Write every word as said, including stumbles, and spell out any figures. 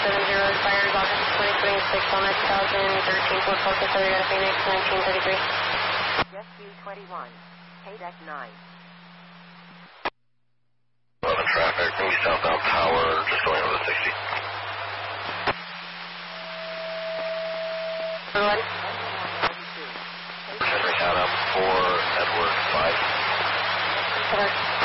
seven zero expires August twenty twenty-six on nine thousand thirteen Ford Focus, Arizona Phoenix, nineteen thirty-three. Jet view twenty-one, K deck nine. eleven traffic, going to be southbound power, just going over the sixty. One. Henry Adam for Edward five. Edward.